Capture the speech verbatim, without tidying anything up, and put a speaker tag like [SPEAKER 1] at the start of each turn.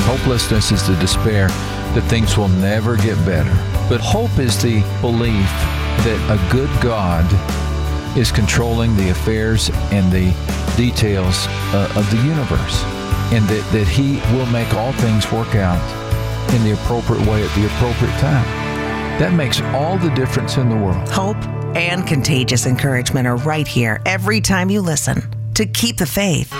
[SPEAKER 1] Hopelessness is the despair that things will never get better. But hope is the belief that a good God is controlling the affairs and the details uh, of the universe, and that, that He will make all things work out in the appropriate way at the appropriate time. That makes all the difference in the world.
[SPEAKER 2] Hope and contagious encouragement are right here every time you listen to Keep the Faith.